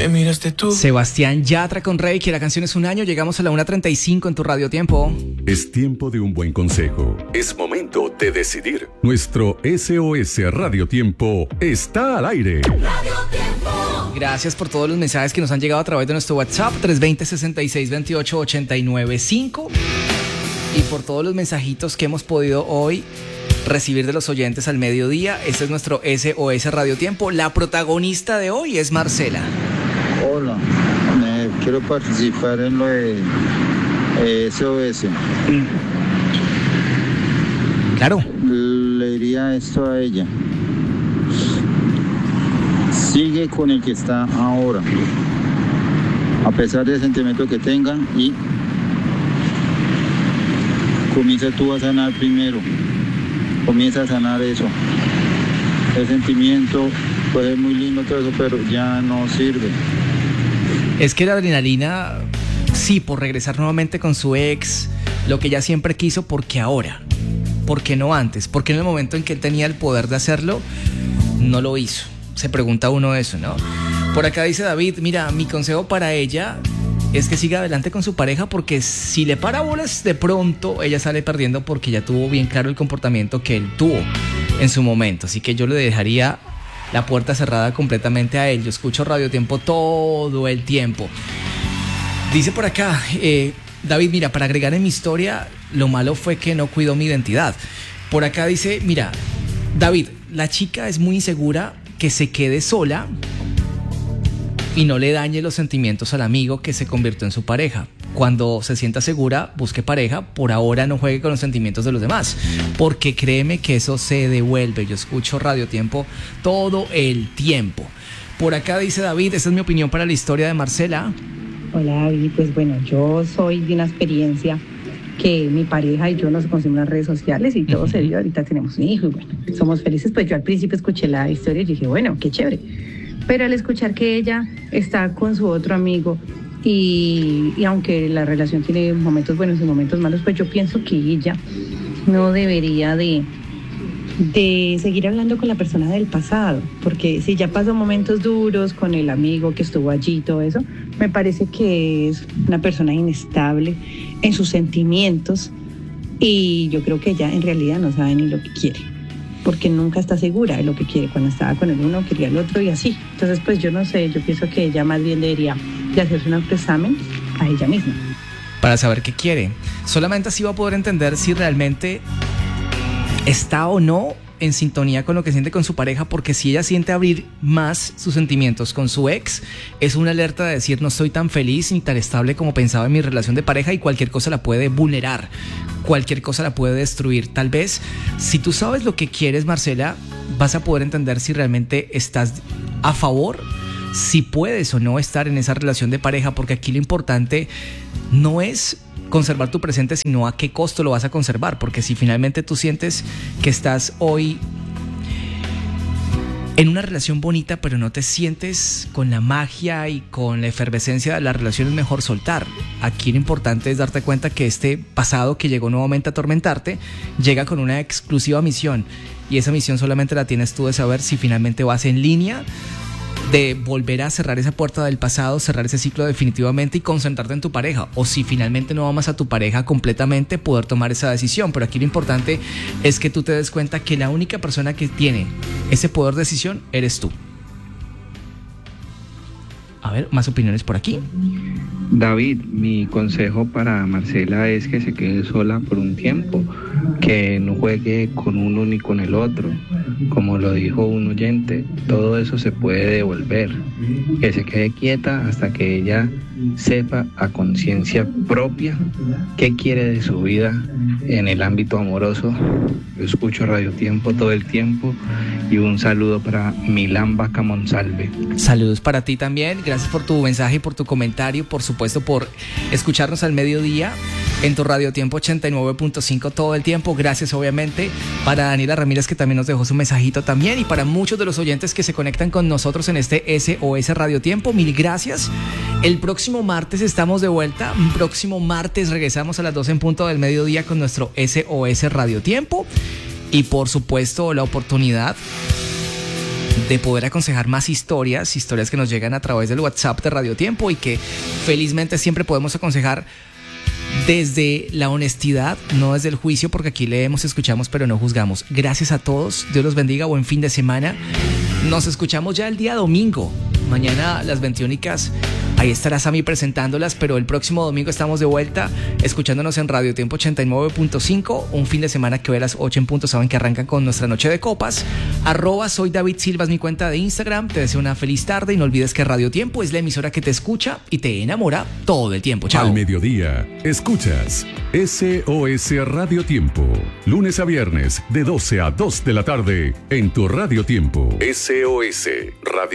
Me miraste tú. Sebastián Yatra con Reiki, la canción es Un Año. Llegamos a la 1:35 en tu Radio Tiempo. Es tiempo de un buen consejo. Es momento de decidir. Nuestro SOS Radio Tiempo está al aire. Radio Tiempo. Gracias por todos los mensajes que nos han llegado a través de nuestro WhatsApp 320-6628-895 y por todos los mensajitos que hemos podido hoy recibir de los oyentes al mediodía. Este es nuestro SOS Radio Tiempo. La protagonista de hoy es Marcela. Hola, quiero participar en lo de SOS. Claro. Le diría esto a ella. Sigue con el que está ahora, a pesar del sentimiento que tengan, y comienza tú a sanar primero. Comienza a sanar eso. El sentimiento puede ser muy lindo todo eso, pero ya no sirve. Es que la adrenalina, sí, por regresar nuevamente con su ex, lo que ella siempre quiso, porque ahora, porque no antes, porque en el momento en que él tenía el poder de hacerlo, no lo hizo. Se pregunta uno eso, ¿no? Por acá dice David, mira, mi consejo para ella es que siga adelante con su pareja, porque si le para bolas, de pronto ella sale perdiendo, porque ya tuvo bien claro el comportamiento que él tuvo en su momento. Así que yo le dejaría la puerta cerrada completamente a él. Yo escucho Radio Tiempo todo el tiempo. Dice por acá, David, mira, para agregar en mi historia, lo malo fue que no cuidó mi identidad. Por acá dice, mira, David, la chica es muy insegura, que se quede sola y no le dañe los sentimientos al amigo que se convirtió en su pareja. Cuando se sienta segura, busque pareja. Por ahora no juegue con los sentimientos de los demás, porque créeme que eso se devuelve. Yo escucho Radio Tiempo todo el tiempo. Por acá dice David, esta es mi opinión para la historia de Marcela. Hola David, pues bueno, yo soy de una experiencia que mi pareja y yo nos conocimos en las redes sociales y todo se dio. Ahorita tenemos un hijo y bueno, somos felices. Pues yo al principio escuché la historia y dije, bueno, qué chévere. Pero al escuchar que ella está con su otro amigo y aunque la relación tiene momentos buenos y momentos malos, pues yo pienso que ella no debería de seguir hablando con la persona del pasado, porque si ya pasó momentos duros con el amigo que estuvo allí y todo eso, me parece que es una persona inestable en sus sentimientos y yo creo que ella en realidad no sabe ni lo que quiere, porque nunca está segura de lo que quiere. Cuando estaba con el uno quería el otro y así. Entonces pues yo no sé, yo pienso que ella más bien debería de hacerse un autoexamen a ella misma para saber qué quiere. Solamente así va a poder entender si realmente está o no en sintonía con lo que siente con su pareja, porque si ella siente abrir más sus sentimientos con su ex, es una alerta de decir no estoy tan feliz ni tan estable como pensaba en mi relación de pareja, y cualquier cosa la puede vulnerar, cualquier cosa la puede destruir. Tal vez si tú sabes lo que quieres, Marcela, vas a poder entender si realmente estás a favor, si puedes o no estar en esa relación de pareja, porque aquí lo importante no es conservar tu presente, sino a qué costo lo vas a conservar, porque si finalmente tú sientes que estás hoy en una relación bonita, pero no te sientes con la magia y con la efervescencia de la relación, es mejor soltar. Aquí lo importante es darte cuenta que este pasado que llegó nuevamente a atormentarte, llega con una exclusiva misión, y esa misión solamente la tienes tú de saber si finalmente vas en línea de volver a cerrar esa puerta del pasado, cerrar ese ciclo definitivamente y concentrarte en tu pareja, o si finalmente no amas a tu pareja completamente, poder tomar esa decisión. Pero aquí lo importante es que tú te des cuenta que la única persona que tiene ese poder de decisión eres tú. A ver, más opiniones por aquí. David, mi consejo para Marcela es que se quede sola por un tiempo, que no juegue con uno ni con el otro. Como lo dijo un oyente, todo eso se puede devolver. Que se quede quieta hasta que ella sepa a conciencia propia qué quiere de su vida en el ámbito amoroso. Yo escucho Radio Tiempo todo el tiempo y un saludo para Milán Vaca Monsalve. Saludos para ti también, gracias por tu mensaje y por tu comentario, por supuesto por escucharnos al mediodía en tu Radio Tiempo 89.5 todo el tiempo. Gracias obviamente para Daniela Ramírez, que también nos dejó su mensajito también, y para muchos de los oyentes que se conectan con nosotros en este SOS Radio Tiempo, mil gracias. El próximo martes estamos de vuelta, próximo martes regresamos a las 12 en punto del mediodía con nuestro SOS Radio Tiempo, y por supuesto la oportunidad de poder aconsejar más historias que nos llegan a través del WhatsApp de Radio Tiempo y que felizmente siempre podemos aconsejar desde la honestidad, no desde el juicio, porque aquí leemos, escuchamos, pero no juzgamos. Gracias a todos, Dios los bendiga, buen fin de semana. Nos escuchamos ya el día domingo. Mañana las 21:00, ahí estará Sammy presentándolas, pero el próximo domingo estamos de vuelta, escuchándonos en Radio Tiempo 89.5, un fin de semana que hoy a las 8 en punto saben que arrancan con nuestra noche de copas. @soy David Silva es mi cuenta de Instagram. Te deseo una feliz tarde y no olvides que Radio Tiempo es la emisora que te escucha y te enamora todo el tiempo. Chao. Al mediodía, escuchas SOS Radio Tiempo, lunes a viernes de 12 a 2 de la tarde en tu Radio Tiempo. SOS Radio